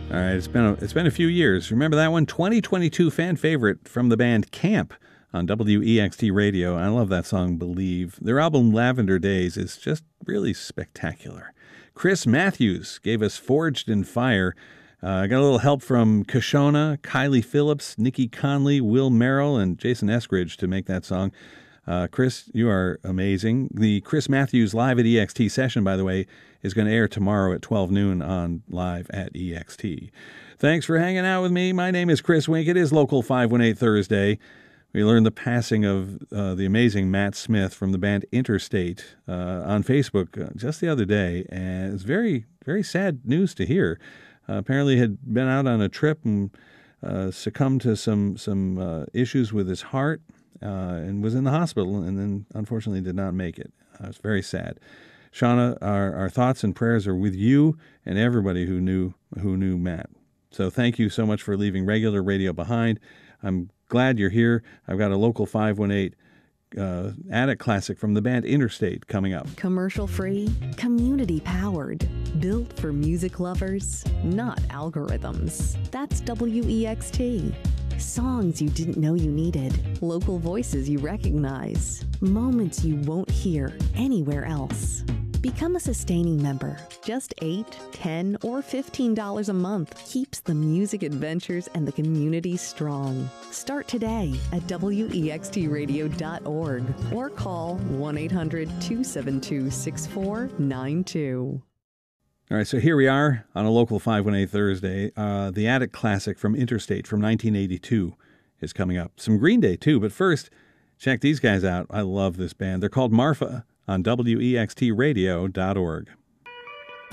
All right, it's been a few years. Remember that one? 2022 fan favorite from the band Camp on WEXT Radio. I love that song, Believe. Their album Lavender Days is just really spectacular. Chris Matthews gave us Forged in Fire. I got a little help from Kashona, Kylie Phillips, Nikki Conley, Will Merrill, and Jason Eskridge to make that song. Chris, you are amazing. The Chris Matthews Live at EXT session, by the way, is going to air tomorrow at 12 noon on Live at EXT. Thanks for hanging out with me. My name is Chris Wink. It is Local 518 Thursday. We learned the passing of the amazing Matt Smith from the band Interstate on Facebook just the other day, and it's very, very sad news to hear. Apparently had been out on a trip and succumbed to some issues with his heart. And was in the hospital and then unfortunately did not make it. It's very sad. Shauna, our thoughts and prayers are with you and everybody who knew Matt. So thank you so much for leaving regular radio behind. I'm glad you're here. I've got a Local 518 Attic Classic from the band Interstate coming up. Commercial-free, community-powered, built for music lovers, not algorithms. That's WEXT. Songs you didn't know you needed, local voices you recognize, moments you won't hear anywhere else. Become a sustaining member. Just $8, $10, or $15 a month keeps the music adventures and the community strong. Start today at wextradio.org or call 1-800-272-6492. All right, so here we are on a Local 518 Thursday. The Attic Classic from Interstate from 1982 is coming up. Some Green Day, too. But first, check these guys out. I love this band. They're called Marfa on WEXTradio.org.